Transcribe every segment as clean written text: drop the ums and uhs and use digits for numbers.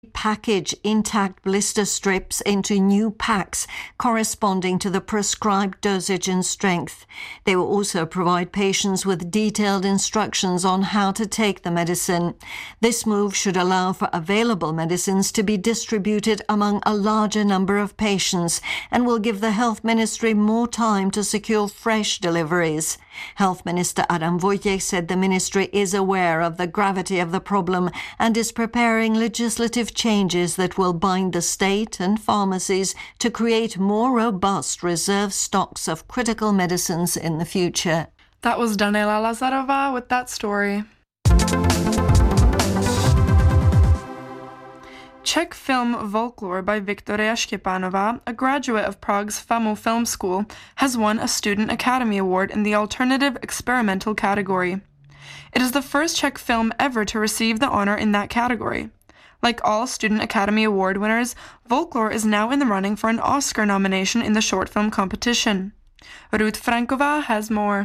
package intact blister strips into new packs corresponding to the prescribed dosage and strength. They will also provide patients with detailed instructions on how to take the medicine. This move should allow for available medicines to be distributed among a larger number of patients and will give the Health Ministry more time to secure fresh deliveries. Health Minister Adam Vojtěch said the ministry is aware of the gravity of the problem and is preparing legislative changes that will bind the state and pharmacies to create more robust reserve stocks of critical medicines in the future. That was Daniela Lazarová with that story. Czech film Folklore by Viktoria Štěpánová, a graduate of Prague's FAMU Film School, has won a Student Academy Award in the Alternative Experimental category. It is the first Czech film ever to receive the honor in that category. Like all Student Academy Award winners, Folklore is now in the running for an Oscar nomination in the short film competition. Ruth Franková has more.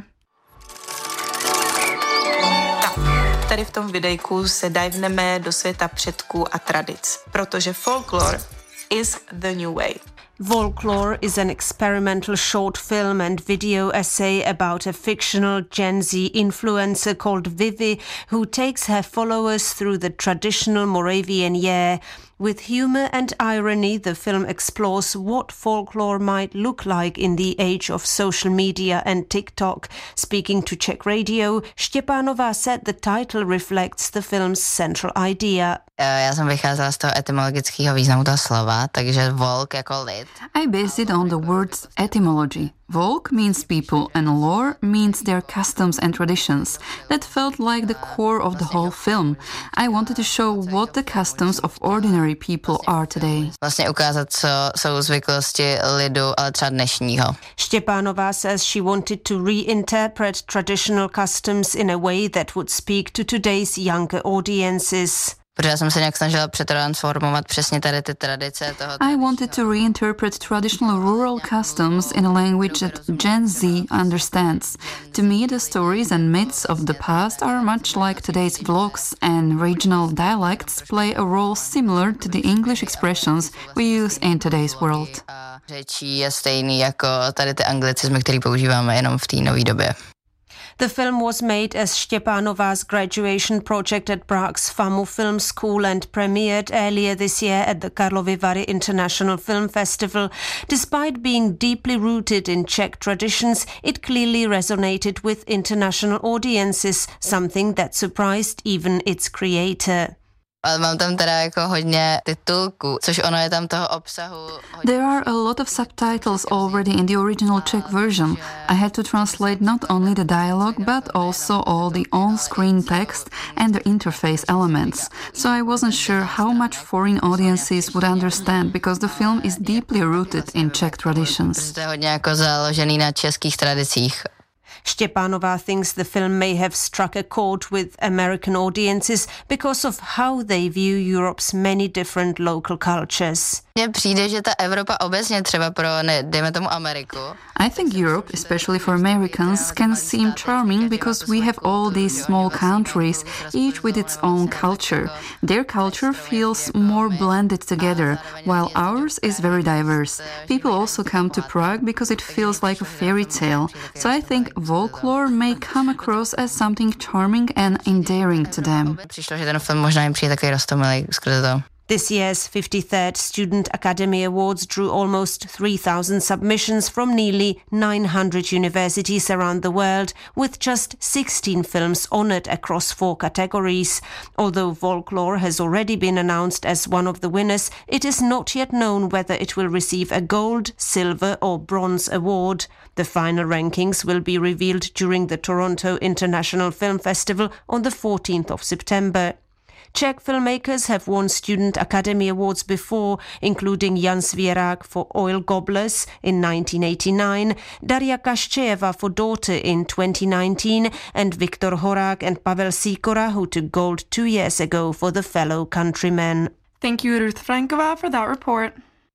Tady v tom videjku se divneme do světa předků a tradic, protože folklore is the new way. Folklore is an experimental short film and video essay about a fictional Gen Z influencer called Vivi, who takes her followers through the traditional Moravian year. With humour and irony, the film explores what folklore might look like in the age of social media and TikTok. Speaking to Czech Radio, Štěpánová said the title reflects the film's central idea. Já jsem vycházela z toho etymologického významu toho slova, takže volk jako lid. I based it on the word's etymology. Volk means people and lore means their customs and traditions. That felt like the core of the whole film. I wanted to show what the customs of ordinary people are today. Vlastně ukázat, co jsou zvyklosti lidu, ale třeba dnešního. Štěpánová says she wanted to reinterpret traditional customs in a way that would speak to today's younger audiences. Protože já jsem se nějak snažila přetransformovat přesně tady ty tradice toho. I wanted to reinterpret traditional rural customs in a language that Gen Z understands. To me, the stories and myths of the past are much like today's vlogs, and regional dialects play a role similar to the English expressions we use in today's world. Řečí je stejný jako tady ty anglicizmy, které používáme jenom v té nové době. The film was made as Štěpánová's graduation project at Prague's FAMU Film School and premiered earlier this year at the Karlovy Vary International Film Festival. Despite being deeply rooted in Czech traditions, it clearly resonated with international audiences, something that surprised even its creator. Ale mám tam teda jako hodně titulků, což ono je tam toho obsahu. There are a lot of subtitles already in the original Czech version. I had to translate not only the dialogue but also all the on-screen text and the interface elements. So I wasn't sure how much foreign audiences would understand because the film is deeply rooted in Czech traditions. To je hodně jako založený na českých tradicích. Štěpánová thinks the film may have struck a chord with American audiences because of how they view Europe's many different local cultures. Mně přijde, že ta Evropa obecně třeba pro, dejme tomu Ameriku. I think Europe, especially for Americans, can seem charming because we have all these small countries, each with its own culture. Their culture feels more blended together, while ours is very diverse. People also come to Prague because it feels like a fairy tale. So I think folklore may come across as something charming and endearing to them. Přišlo, že ten film možná jim přijde takový roztomilý skrze to. This year's 53rd Student Academy Awards drew almost 3,000 submissions from nearly 900 universities around the world, with just 16 films honoured across 4 categories. Although Folklore has already been announced as one of the winners, it is not yet known whether it will receive a gold, silver or bronze award. The final rankings will be revealed during the Toronto International Film Festival on the 14th of September. Czech filmmakers have won Student Academy Awards before, including Jan Svěrák for Oil Gobblers in 1989, Daria Kaščejeva for Daughter in 2019, and Viktor Horák and Pavel Sikora, who took gold 2 years ago for The Fellow Countrymen. Thank you, Ruth Franková, for that report.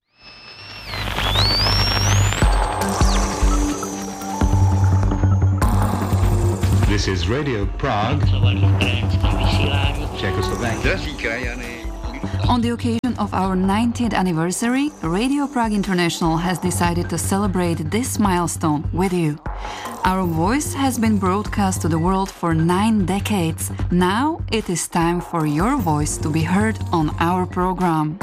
This is Radio Prague, Czechoslovakia. On the occasion of our 90th anniversary, Radio Prague International has decided to celebrate this milestone with you. Our voice has been broadcast to the world for 9 decades. Now it is time for your voice to be heard on our program.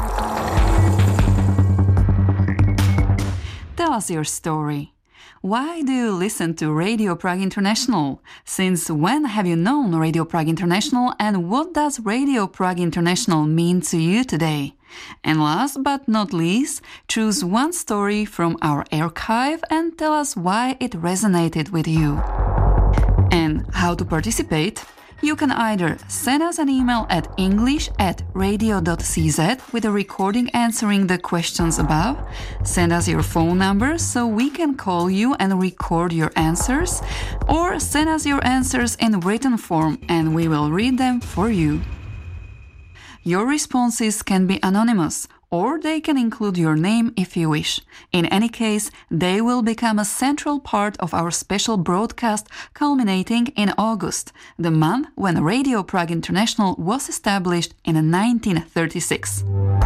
Tell us your story. Why do you listen to Radio Prague International? Since when have you known Radio Prague International, and what does Radio Prague International mean to you today? And last but not least, choose one story from our archive and tell us why it resonated with you. And how to participate? You can either send us an email at english@radio.cz with a recording answering the questions above, send us your phone number so we can call you and record your answers, or send us your answers in written form and we will read them for you. Your responses can be anonymous, or they can include your name if you wish. In any case, they will become a central part of our special broadcast culminating in August, the month when Radio Prague International was established in 1936.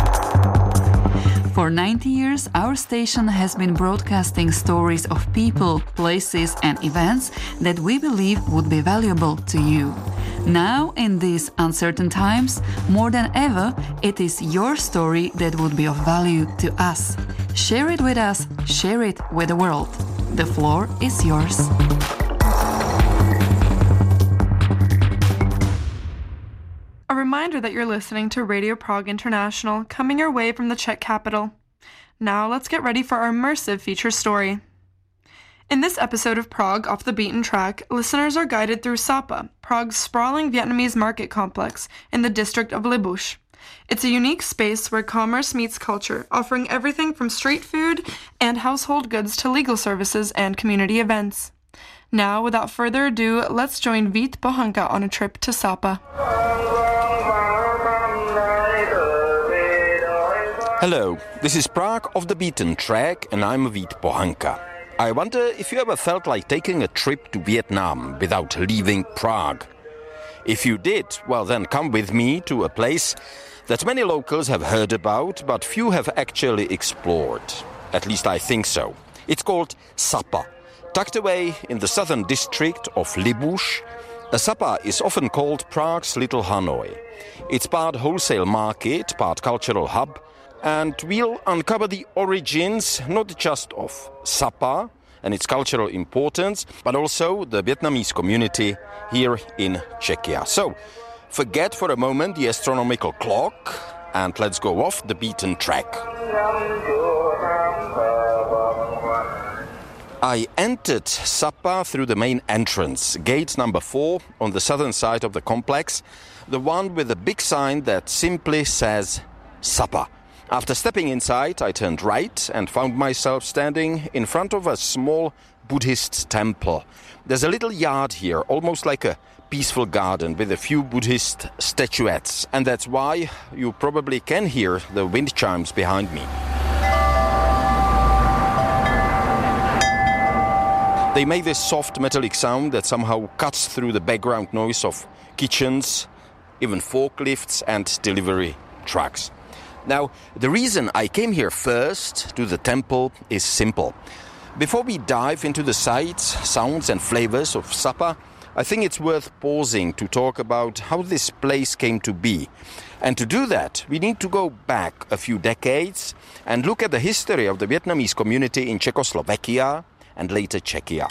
For 90 years, our station has been broadcasting stories of people, places and events that we believe would be valuable to you. Now, in these uncertain times, more than ever, it is your story that would be of value to us. Share it with us, share it with the world. The floor is yours. A reminder that you're listening to Radio Prague International, coming your way from the Czech capital. Now let's get ready for our immersive feature story. In this episode of Prague Off the Beaten Track, listeners are guided through Sapa, Prague's sprawling Vietnamese market complex in the district of Libuš. It's a unique space where commerce meets culture, offering everything from street food and household goods to legal services and community events. Now, without further ado, let's join Vít Pohanka on a trip to Sapa. Hello, this is Prague Off the Beaten Track and I'm Vít Pohanka. I wonder if you ever felt like taking a trip to Vietnam without leaving Prague. If you did, well then come with me to a place that many locals have heard about, but few have actually explored. At least I think so. It's called Sapa. Tucked away in the southern district of Libuš, Sapa is often called Prague's Little Hanoi. It's part wholesale market, part cultural hub, and we'll uncover the origins not just of Sapa and its cultural importance, but also the Vietnamese community here in Czechia. So, forget for a moment the astronomical clock and let's go off the beaten track. I entered Sapa through the main entrance, gate number 4 on the southern side of the complex, the one with a big sign that simply says Sapa. After stepping inside, I turned right and found myself standing in front of a small Buddhist temple. There's a little yard here, almost like a peaceful garden with a few Buddhist statuettes, and that's why you probably can hear the wind chimes behind me. They make this soft metallic sound that somehow cuts through the background noise of kitchens, even forklifts and delivery trucks. Now, the reason I came here first to the temple is simple. Before we dive into the sights, sounds and flavors of Sapa, I think it's worth pausing to talk about how this place came to be. And to do that, we need to go back a few decades and look at the history of the Vietnamese community in Czechoslovakia and later Czechia.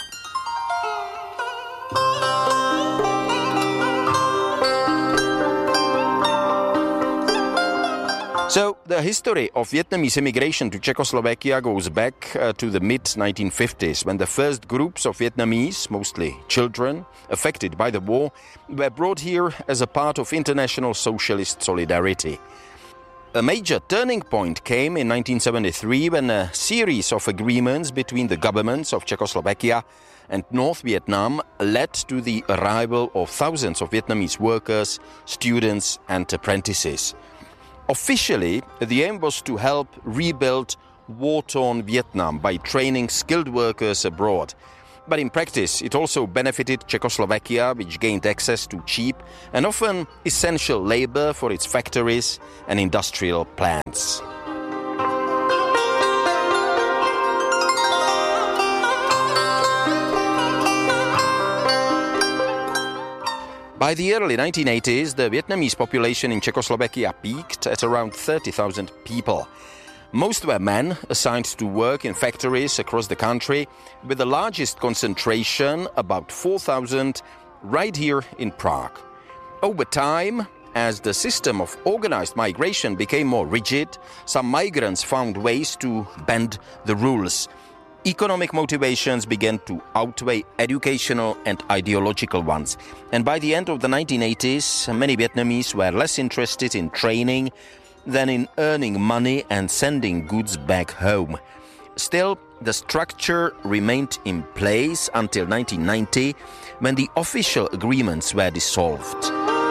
So, the history of Vietnamese immigration to Czechoslovakia goes back to the mid-1950s, when the first groups of Vietnamese, mostly children, affected by the war, were brought here as a part of international socialist solidarity. A major turning point came in 1973 when a series of agreements between the governments of Czechoslovakia and North Vietnam led to the arrival of thousands of Vietnamese workers, students and apprentices. Officially, the aim was to help rebuild war-torn Vietnam by training skilled workers abroad. But in practice, it also benefited Czechoslovakia, which gained access to cheap and often essential labor for its factories and industrial plants. By the early 1980s, the Vietnamese population in Czechoslovakia peaked at around 30,000 people. Most were men assigned to work in factories across the country, with the largest concentration, about 4,000, right here in Prague. Over time, as the system of organized migration became more rigid, some migrants found ways to bend the rules. Economic motivations began to outweigh educational and ideological ones. And by the end of the 1980s, many Vietnamese were less interested in training than in earning money and sending goods back home. Still, the structure remained in place until 1990, when the official agreements were dissolved.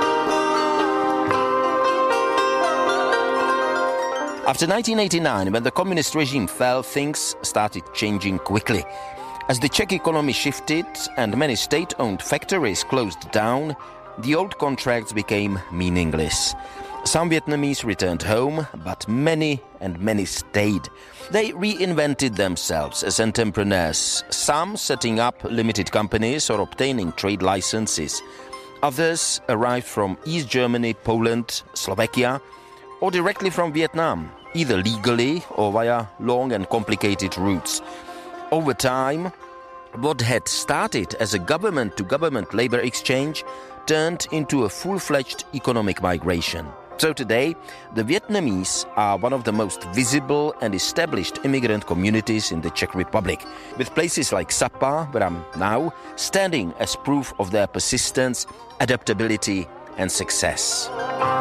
After 1989, when the communist regime fell, things started changing quickly. As the Czech economy shifted and many state-owned factories closed down, the old contracts became meaningless. Some Vietnamese returned home, but many stayed. They reinvented themselves as entrepreneurs, some setting up limited companies or obtaining trade licenses. Others arrived from East Germany, Poland, Slovakia, or directly from Vietnam, either legally or via long and complicated routes. Over time, what had started as a government-to-government labor exchange turned into a full-fledged economic migration. So today, the Vietnamese are one of the most visible and established immigrant communities in the Czech Republic, with places like Sapa, where I'm now, standing as proof of their persistence, adaptability and success.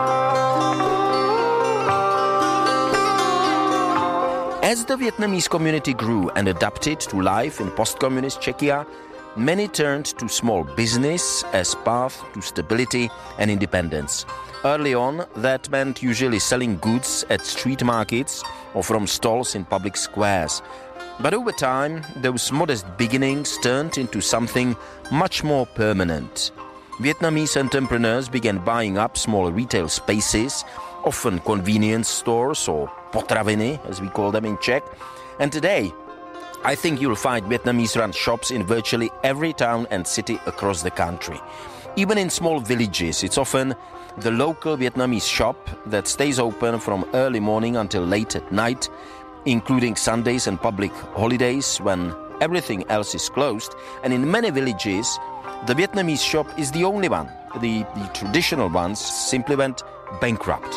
As the Vietnamese community grew and adapted to life in post-communist Czechia, many turned to small business as path to stability and independence. Early on, that meant usually selling goods at street markets or from stalls in public squares. But over time, those modest beginnings turned into something much more permanent. Vietnamese entrepreneurs began buying up small retail spaces, often convenience stores or potraviny, as we call them in Czech. And today, I think you'll find Vietnamese-run shops in virtually every town and city across the country. Even in small villages, it's often the local Vietnamese shop that stays open from early morning until late at night, including Sundays and public holidays when everything else is closed. And in many villages, the Vietnamese shop is the only one. The traditional ones simply went bankrupt.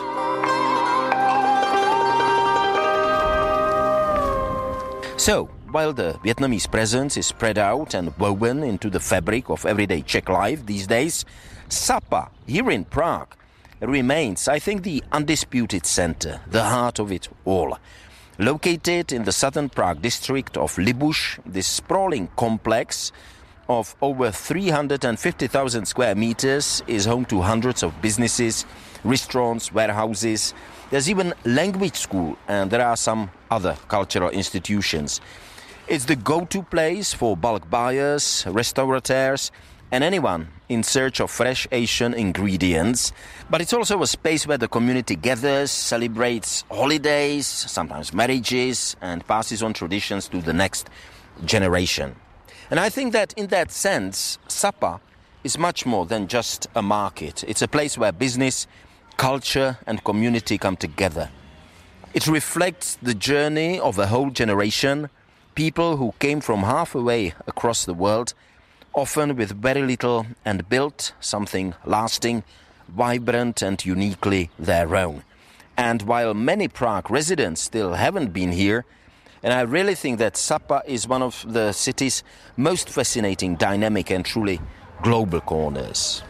So, while the Vietnamese presence is spread out and woven into the fabric of everyday Czech life these days, Sapa, here in Prague, remains, I think, the undisputed center, the heart of it all. Located in the southern Prague district of Libuš, this sprawling complex of over 350,000 square meters is home to hundreds of businesses, restaurants, warehouses. There's even language school, and there are some other cultural institutions. It's the go-to place for bulk buyers, restaurateurs, and anyone in search of fresh Asian ingredients. But it's also a space where the community gathers, celebrates holidays, sometimes marriages, and passes on traditions to the next generation. And I think that in that sense, Sapa is much more than just a market. It's a place where business, culture and community come together. It reflects the journey of a whole generation, people who came from halfway across the world, often with very little, and built something lasting, vibrant and uniquely their own. And while many Prague residents still haven't been here, and I really think that Sapa is one of the city's most fascinating, dynamic and truly global corners.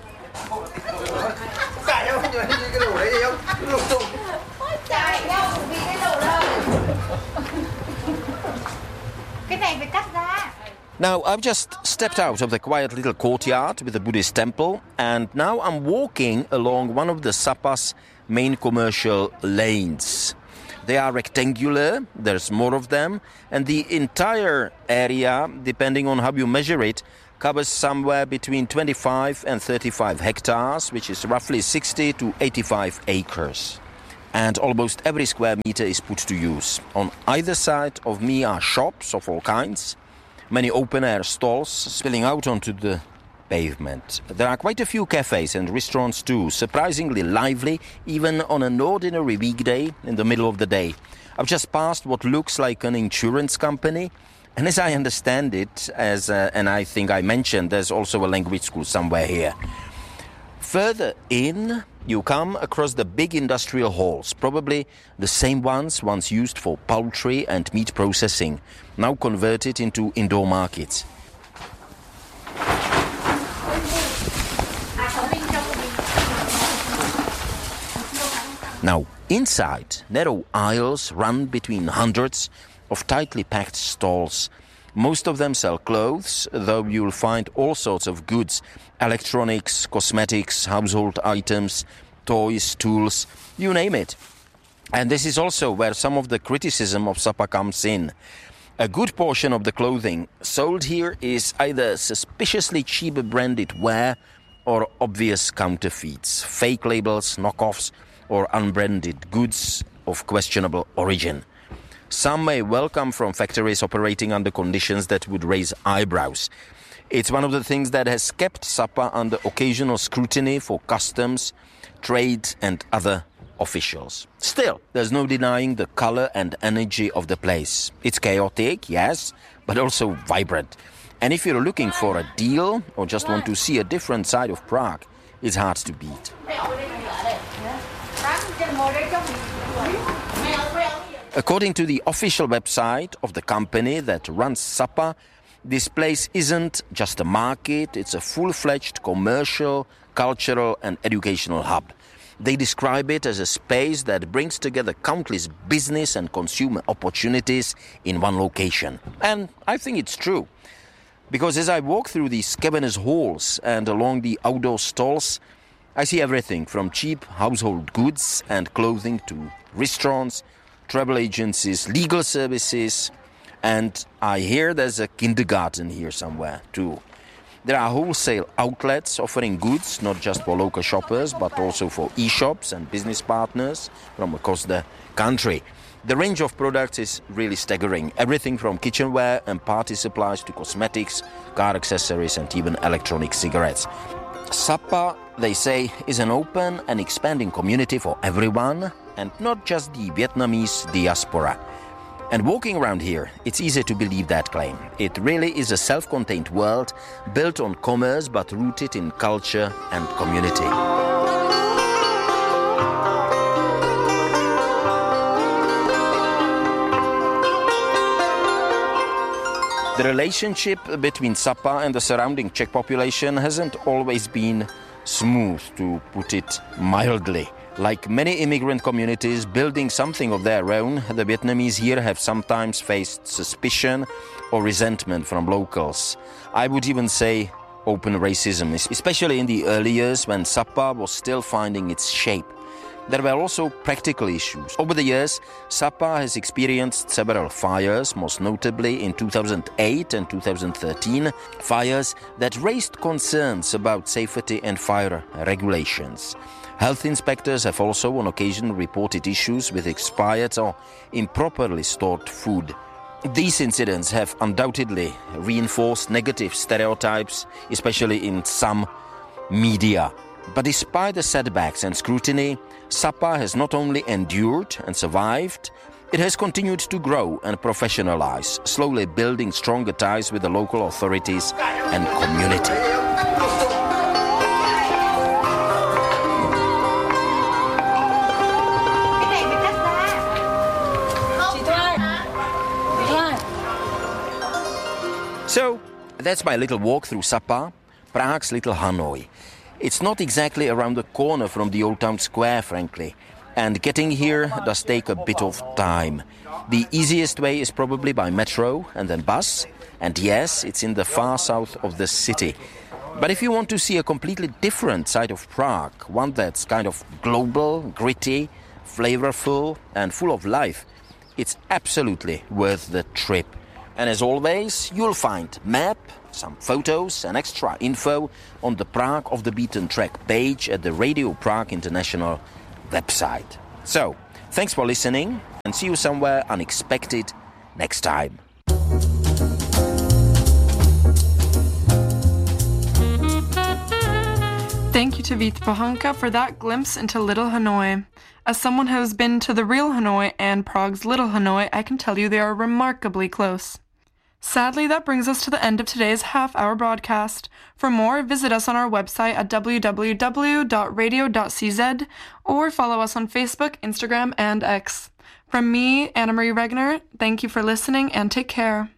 Now, I've just stepped out of the quiet little courtyard with the Buddhist temple, and now I'm walking along one of the Sapa's main commercial lanes. They are rectangular, there's more of them, and the entire area, depending on how you measure it, covers somewhere between 25 and 35 hectares, which is roughly 60 to 85 acres. And almost every square meter is put to use. On either side of me are shops of all kinds, many open-air stalls spilling out onto the pavement. There are quite a few cafes and restaurants too, surprisingly lively, even on an ordinary weekday in the middle of the day. I've just passed what looks like an insurance company, and as I understand it, and I think I mentioned, there's also a language school somewhere here. Further in, you come across the big industrial halls, probably the same ones once used for poultry and meat processing, now converted into indoor markets. Now, inside, narrow aisles run between hundreds of tightly packed stalls. Most of them sell clothes, though you'll find all sorts of goods: electronics, cosmetics, household items, toys, tools, you name it. And this is also where some of the criticism of Sapa comes in. A good portion of the clothing sold here is either suspiciously cheap branded wear or obvious counterfeits, fake labels, knockoffs, or unbranded goods of questionable origin. Some may well come from factories operating under conditions that would raise eyebrows. It's one of the things that has kept Sapa under occasional scrutiny for customs, trade and other officials. Still, there's no denying the color and energy of the place. It's chaotic, yes, but also vibrant. And if you're looking for a deal or just want to see a different side of Prague, it's hard to beat. According to the official website of the company that runs Sapa, this place isn't just a market, it's a full-fledged commercial, cultural and educational hub. They describe it as a space that brings together countless business and consumer opportunities in one location. And I think it's true. Because as I walk through these scavengers' halls and along the outdoor stalls, I see everything from cheap household goods and clothing to restaurants, travel agencies, legal services, and I hear there's a kindergarten here somewhere too. There are wholesale outlets offering goods not just for local shoppers but also for e-shops and business partners from across the country. The range of products is really staggering. Everything from kitchenware and party supplies to cosmetics, car accessories and even electronic cigarettes. Sapa, they say, is an open and expanding community for everyone and not just the Vietnamese diaspora. And walking around here, it's easy to believe that claim. It really is a self-contained world built on commerce but rooted in culture and community. The relationship between Sapa and the surrounding Czech population hasn't always been smooth, to put it mildly. Like many immigrant communities building something of their own, the Vietnamese here have sometimes faced suspicion or resentment from locals. I would even say open racism, especially in the early years when Sapa was still finding its shape. There were also practical issues. Over the years, Sapa has experienced several fires, most notably in 2008 and 2013, fires that raised concerns about safety and fire regulations. Health inspectors have also on occasion reported issues with expired or improperly stored food. These incidents have undoubtedly reinforced negative stereotypes, especially in some media. But despite the setbacks and scrutiny, Sapa has not only endured and survived, it has continued to grow and professionalize, slowly building stronger ties with the local authorities and community. So, that's my little walk through Sapa, Prague's little Hanoi. It's not exactly around the corner from the Old Town Square, frankly, and getting here does take a bit of time. The easiest way is probably by metro and then bus, and yes, it's in the far south of the city. But if you want to see a completely different side of Prague, one that's kind of global, gritty, flavorful and full of life. It's absolutely worth the trip. And as always, you'll find map, some photos and extra info on the Prague Off the Beaten Track page at the Radio Prague International website. So, thanks for listening and see you somewhere unexpected next time. Thank you to Vít Pohanka for that glimpse into Little Hanoi. As someone who has been to the real Hanoi and Prague's Little Hanoi, I can tell you they are remarkably close. Sadly, that brings us to the end of today's half-hour broadcast. For more, visit us on our website at www.radio.cz or follow us on Facebook, Instagram, and X. From me, Anna Marie Regner, thank you for listening and take care.